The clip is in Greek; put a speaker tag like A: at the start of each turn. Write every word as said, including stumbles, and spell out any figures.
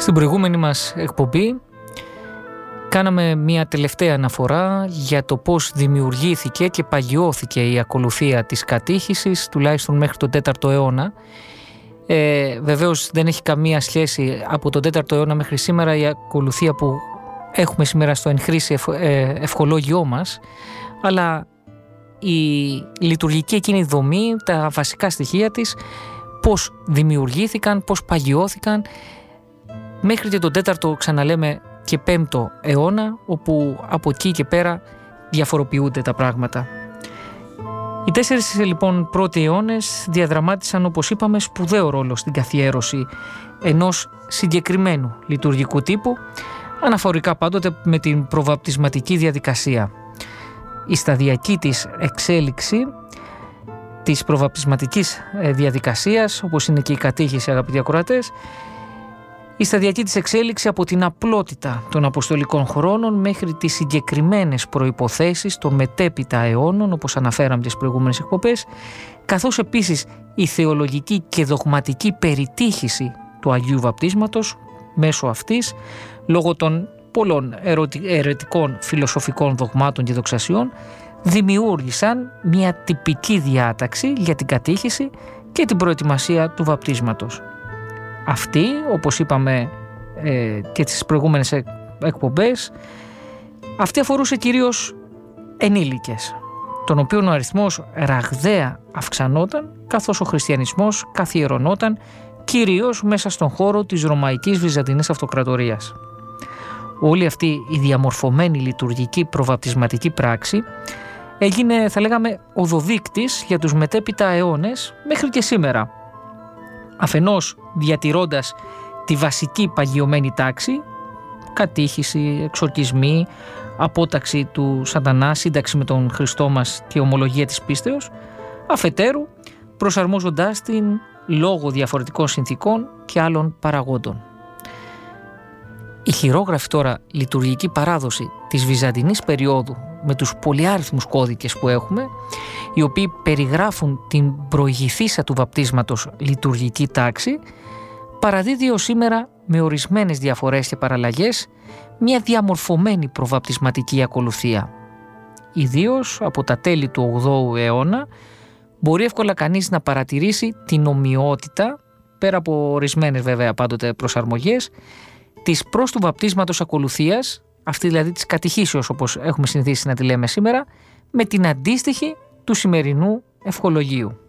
A: Στην προηγούμενη μας εκπομπή κάναμε μια τελευταία αναφορά για το πώς δημιουργήθηκε και παγιώθηκε η ακολουθία της κατήχησης, τουλάχιστον μέχρι τον τέταρτο αιώνα. Ε, βεβαίως δεν έχει καμία σχέση από τον τέταρτο αιώνα μέχρι σήμερα η ακολουθία που έχουμε σήμερα στο εν χρήση ευ, ε, ευχολόγιό μας, αλλά η λειτουργική εκείνη δομή, τα βασικά στοιχεία της, πώς δημιουργήθηκαν, πώς παγιώθηκαν μέχρι και τον τέταρτο, ξαναλέμε, και πέμπτο αιώνα, όπου από εκεί και πέρα διαφοροποιούνται τα πράγματα. Οι τέσσερις λοιπόν πρώτοι αιώνες διαδραμάτισαν, όπως είπαμε, σπουδαίο ρόλο στην καθιέρωση ενός συγκεκριμένου λειτουργικού τύπου, αναφορικά πάντοτε με την προβαπτισματική διαδικασία. Η σταδιακή της εξέλιξη της προβαπτισματικής διαδικασίας, όπως είναι και η κατήχηση, αγαπητοί ακροατές, η σταδιακή της εξέλιξη από την απλότητα των αποστολικών χρόνων μέχρι τις συγκεκριμένες προϋποθέσεις των μετέπειτα αιώνων, όπως αναφέραμε τις προηγούμενες εκπομπές, καθώς επίσης η θεολογική και δογματική περιτύχηση του Αγίου Βαπτίσματος μέσω αυτής, λόγω των πολλών αιρετικών φιλοσοφικών δογμάτων και δοξασιών, δημιούργησαν μια τυπική διάταξη για την κατήχηση και την προετοιμασία του βαπτίσματος. Αυτή, όπως είπαμε ε, και τις προηγούμενες εκπομπές, αυτή αφορούσε κυρίως ενήλικες, των οποίων ο αριθμός ραγδαία αυξανόταν καθώς ο χριστιανισμός καθιερωνόταν κυρίως μέσα στον χώρο της Ρωμαϊκής Βυζαντινής Αυτοκρατορίας. Όλη αυτή η διαμορφωμένη λειτουργική προβαπτισματική πράξη έγινε, θα λέγαμε, οδοδείκτης για τους μετέπειτα αιώνες μέχρι και σήμερα, αφενός διατηρώντας τη βασική παγιωμένη τάξη, κατήχηση, εξορκισμοί, απόταξη του σατανά, σύνταξη με τον Χριστό μας και ομολογία της πίστεως, αφετέρου προσαρμόζοντάς την λόγω διαφορετικών συνθήκων και άλλων παραγόντων. Η χειρόγραφη τώρα λειτουργική παράδοση της βυζαντινής περίοδου με τους πολυάριθμους κώδικες που έχουμε, οι οποίοι περιγράφουν την προηγηθήσα του βαπτίσματος λειτουργική τάξη, παραδίδει ως σήμερα με ορισμένες διαφορές και παραλλαγές μια διαμορφωμένη προβαπτισματική ακολουθία. Ιδίως από τα τέλη του ογδόου αιώνα μπορεί εύκολα κανείς να παρατηρήσει την ομοιότητα, πέρα από ορισμένες βέβαια πάντοτε προσαρμογές, της προς του βαπτίσματος ακολουθίας, αυτή δηλαδή της κατηχήσεως όπως έχουμε συνηθίσει να τη λέμε σήμερα, με την αντίστοιχη του σημερινού ευχολογίου.